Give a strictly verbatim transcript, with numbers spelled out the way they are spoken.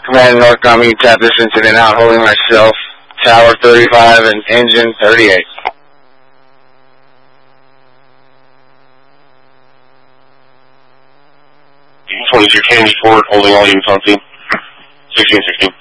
Command Northcom, you can tap this incident out, holding myself, Tower thirty-five and Engine thirty-eight. twenty-two Candy Fort, holding all units on scene. sixteen sixteen.